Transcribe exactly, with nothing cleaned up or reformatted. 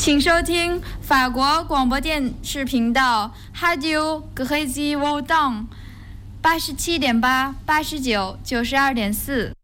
请收听法国广播电视频道 Radio Grézy Vaudan 八十七点八、八十九、九十二点四。